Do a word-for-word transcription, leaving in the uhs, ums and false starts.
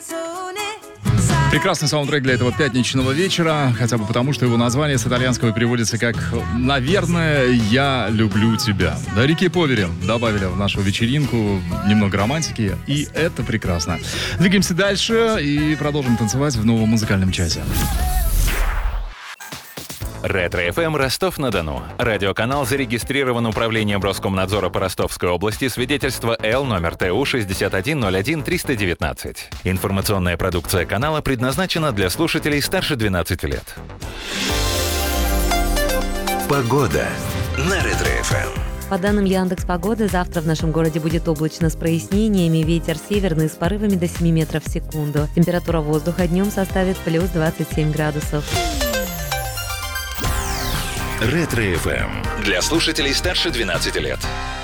Прекрасный саундтрек для этого пятничного вечера, хотя бы потому, что его название с итальянского переводится как «Наверное, я люблю тебя». Да, Рики Повери добавили в нашу вечеринку немного романтики, и это прекрасно. Двигаемся дальше и продолжим танцевать в новом музыкальном часе. Ретро-эф эм Ростов-на-Дону. Радиоканал зарегистрирован Управлением Роскомнадзора по Ростовской области, свидетельство Л номер Т У шестьдесят один ноль один триста девятнадцать. Информационная продукция канала предназначена для слушателей старше двенадцати лет. Погода на Ретро-эф эм. По данным Яндекс.Погоды, завтра в нашем городе будет облачно с прояснениями, ветер северный с порывами до семи метров в секунду. Температура воздуха днем составит плюс двадцать семь градусов. Ретро-эф эм. Для слушателей старше двенадцати лет.